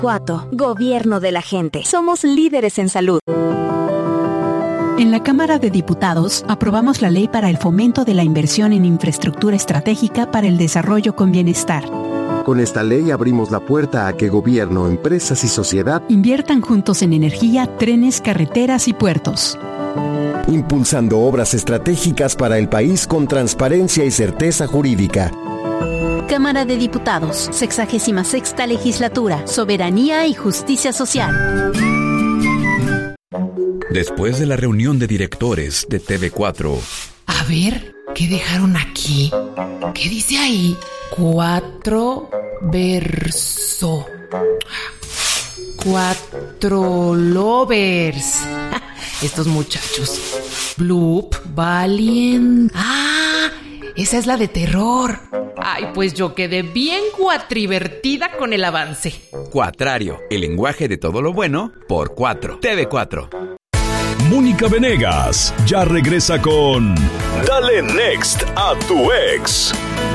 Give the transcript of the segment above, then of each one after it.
Guanajuato, Gobierno de la gente. Somos líderes en salud. En la Cámara de Diputados aprobamos la Ley para el Fomento de la Inversión en Infraestructura Estratégica para el Desarrollo con Bienestar. Con esta ley abrimos la puerta a que gobierno, empresas y sociedad inviertan juntos en energía, trenes, carreteras y puertos. Impulsando obras estratégicas para el país con transparencia y certeza jurídica. Cámara de Diputados, 66ª Legislatura, Soberanía y Justicia Social. Después de la reunión de directores de TV4. A ver, ¿qué dejaron aquí? ¿Qué dice ahí? 4 verso. 4 lovers. Estos muchachos. Bloop, Valiant. ¡Ah! Esa es la de terror. Ay, pues yo quedé bien cuatrivertida con el avance. Cuatrario, el lenguaje de todo lo bueno por 4. TV4. Mónica Venegas ya regresa con Dale Next a tu ex.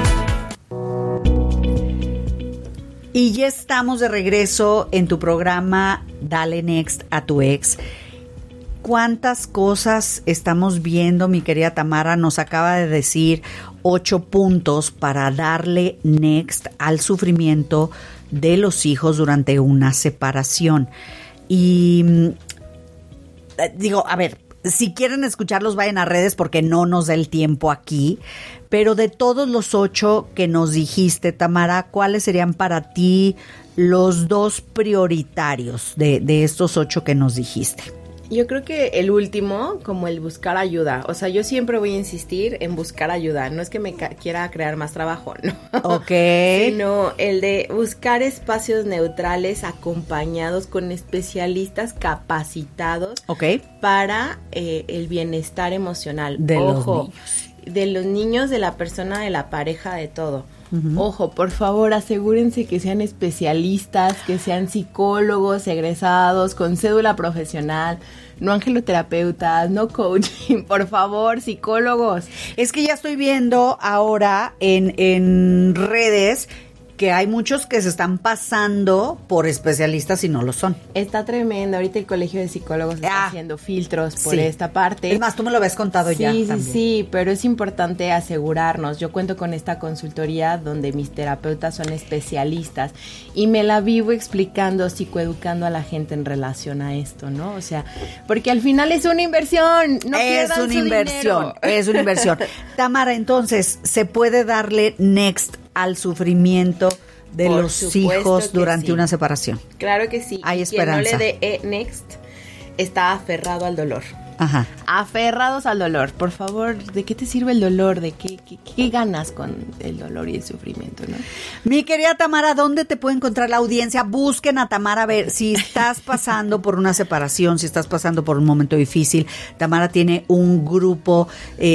Y ya estamos de regreso en tu programa Dale Next a tu ex. ¿Cuántas cosas estamos viendo? Mi querida Tamara nos acaba de decir 8 puntos para darle next al sufrimiento de los hijos durante una separación. Y digo, a ver, si quieren escucharlos vayan a redes porque no nos da el tiempo aquí. Pero de todos los 8 que nos dijiste, Tamara, ¿cuáles serían para ti los 2 prioritarios de estos 8 que nos dijiste? Yo creo que el último, como el buscar ayuda. O sea, yo siempre voy a insistir en buscar ayuda. No es que me quiera crear más trabajo, ¿no? Ok. Sino el de buscar espacios neutrales acompañados con especialistas capacitados. Ok. Para el bienestar emocional. De Ojo, los niños. De los niños, de la persona, de la pareja, de todo. Ojo, por favor, asegúrense que sean especialistas, que sean psicólogos egresados, con cédula profesional, no angeloterapeutas, no coaching, por favor, psicólogos. Es que ya estoy viendo ahora en redes que hay muchos que se están pasando por especialistas y no lo son. Está tremendo. Ahorita el Colegio de Psicólogos está haciendo filtros por esta parte. Es más, tú me lo habías contado ya también. Sí, pero es importante asegurarnos. Yo cuento con esta consultoría donde mis terapeutas son especialistas y me la vivo explicando, psicoeducando a la gente en relación a esto, ¿no? O sea, porque al final es una inversión. No pierdan su dinero. Es una inversión. Tamara, entonces, ¿se puede darle next al sufrimiento de Por los hijos durante una separación? Claro que sí. Hay esperanza. Quien no le dé next está aferrado al dolor. Ajá. Aferrados al dolor. Por favor, ¿de qué te sirve el dolor? ¿De qué ganas con el dolor y el sufrimiento, no? Mi querida Tamara, ¿dónde te puede encontrar la audiencia? Busquen a Tamara, a ver, si estás pasando por una separación, si estás pasando por un momento difícil. Tamara tiene un grupo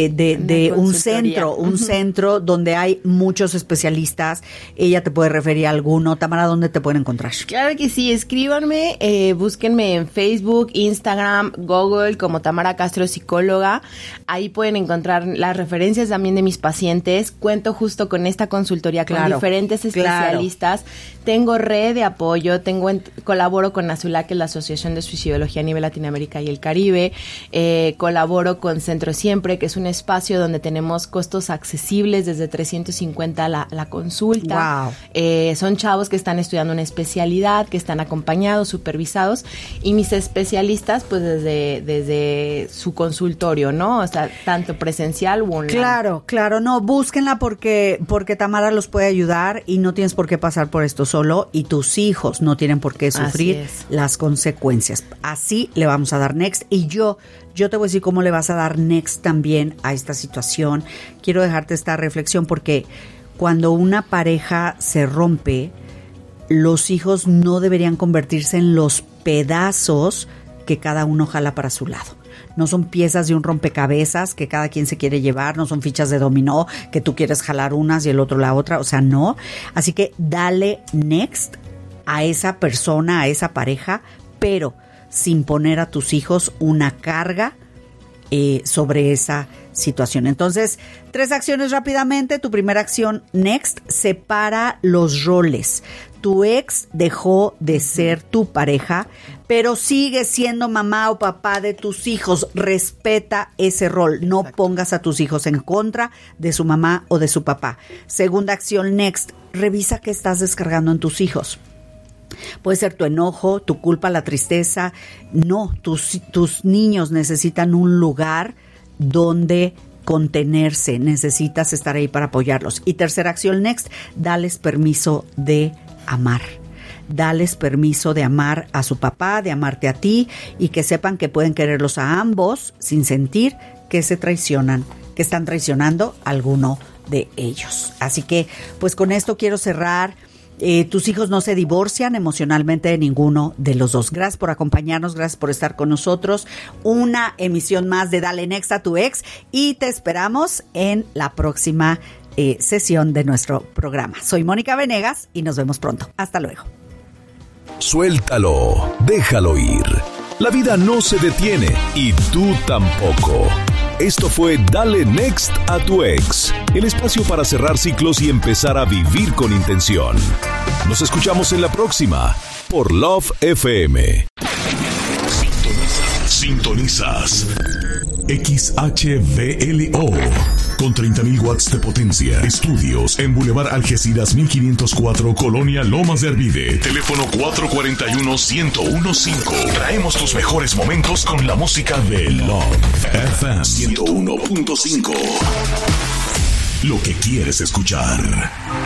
de un centro donde hay muchos especialistas. Ella te puede referir a alguno. Tamara, ¿dónde te pueden encontrar? Claro que sí, escríbanme, búsquenme en Facebook, Instagram, Google, como Tamara Castro, psicóloga. Ahí pueden encontrar las referencias también de mis pacientes. Cuento justo con esta consultoría con diferentes especialistas. Tengo red de apoyo, colaboro con Azulá, que es la Asociación de Suicidología a nivel Latinoamérica y el Caribe. Colaboro con Centro Siempre, que es un espacio donde tenemos costos accesibles desde 350 la consulta. Wow. Son chavos que están estudiando una especialidad, que están acompañados, supervisados, y mis especialistas pues desde su consultorio, ¿no? O sea, tanto presencial o online. Claro, no, búsquenla porque Tamara los puede ayudar y no tienes por qué pasar por esto solo y tus hijos no tienen por qué sufrir las consecuencias. Así le vamos a dar next y yo te voy a decir cómo le vas a dar next también a esta situación. Quiero dejarte esta reflexión porque cuando una pareja se rompe, los hijos no deberían convertirse en los pedazos que cada uno jala para su lado. No son piezas de un rompecabezas que cada quien se quiere llevar, no son fichas de dominó que tú quieres jalar unas y el otro la otra, o sea, no. Así que dale next a esa persona, a esa pareja, pero sin poner a tus hijos una carga sobre esa situación. Entonces, 3 acciones rápidamente. Tu primera acción, next, separa los roles. Tu ex dejó de ser tu pareja, pero sigue siendo mamá o papá de tus hijos. Respeta ese rol. No pongas a tus hijos en contra de su mamá o de su papá. Segunda acción, next. Revisa qué estás descargando en tus hijos. Puede ser tu enojo, tu culpa, la tristeza. No, tus niños necesitan un lugar donde contenerse. Necesitas estar ahí para apoyarlos. Y tercera acción, next. Dales permiso de amar. Dales permiso de amar a su papá, de amarte a ti, y que sepan que pueden quererlos a ambos sin sentir que se traicionan, que están traicionando a alguno de ellos. Así que, pues con esto quiero cerrar. Tus hijos no se divorcian emocionalmente de ninguno de los dos. Gracias por acompañarnos, gracias por estar con nosotros. Una emisión más de Dale Next a tu ex, y te esperamos en la próxima sesión de nuestro programa. Soy Mónica Venegas y nos vemos pronto. Hasta luego. Suéltalo, déjalo ir. La vida no se detiene y tú tampoco. Esto fue Dale Next a tu ex, el espacio para cerrar ciclos y empezar a vivir con intención. Nos escuchamos en la próxima por Love FM. Sintonizas XHVLO con 30,000 watts de potencia. Estudios en Boulevard Algeciras 1504, Colonia Lomas de Arvide. Teléfono 441-1015. Traemos tus mejores momentos con la música de Love FM 101.5. Lo que quieres escuchar.